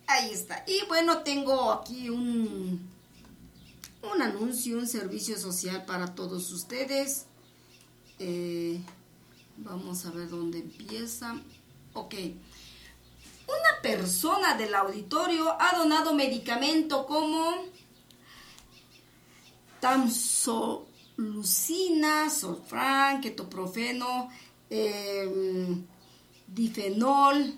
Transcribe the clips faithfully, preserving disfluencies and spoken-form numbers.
Ahí está. Y bueno, tengo aquí un, un anuncio, un servicio social para todos ustedes. Eh, vamos a ver dónde empieza. Ok. Una persona del auditorio ha donado medicamento como tamsulosin, Zofran, ketoprofeno, eh, difenol,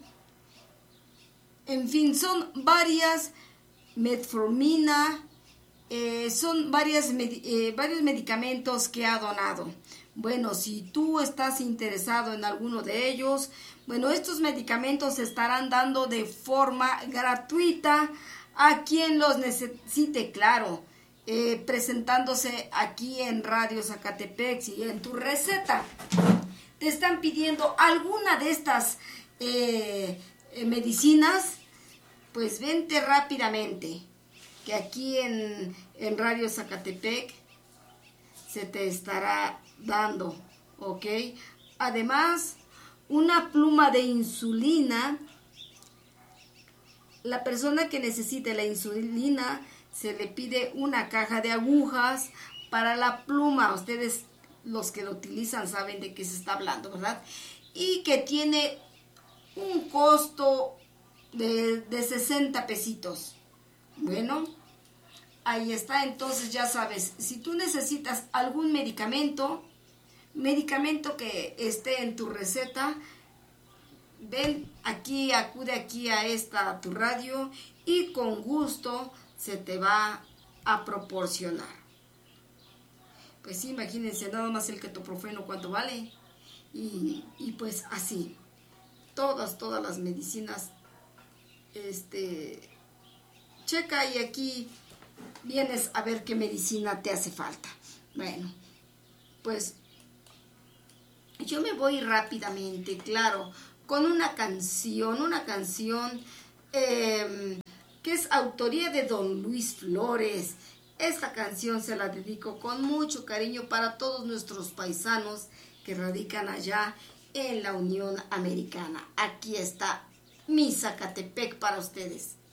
en fin, son varias, metformina, eh, son varias, eh, varios medicamentos que ha donado. Bueno, si tú estás interesado en alguno de ellos, bueno, estos medicamentos se estarán dando de forma gratuita a quien los necesite, claro, eh, presentándose aquí en Radio Zacatepec y en tu receta. Te están pidiendo alguna de estas eh, eh, medicinas, pues vente rápidamente, que aquí en, en Radio Zacatepec se te estará dando, ¿ok? Además, una pluma de insulina. La persona que necesite la insulina se le pide una caja de agujas para la pluma. Ustedes, los que lo utilizan, saben de qué se está hablando, ¿verdad? Y que tiene un costo de, de sesenta pesitos. Bueno, ahí está. Entonces ya sabes, si tú necesitas algún medicamento, medicamento que esté en tu receta, ven aquí, acude aquí a esta a tu radio y con gusto se te va a proporcionar. Pues sí, imagínense nada más el ketoprofeno cuánto vale. Y, y pues así, todas, todas las medicinas, este, checa y aquí vienes a ver qué medicina te hace falta. Bueno, pues yo me voy rápidamente, claro, con una canción, una canción eh, que es autoría de Don Luis Flores. Esta canción se la dedico con mucho cariño para todos nuestros paisanos que radican allá en la Unión Americana. Aquí está mi Zacatepec para ustedes.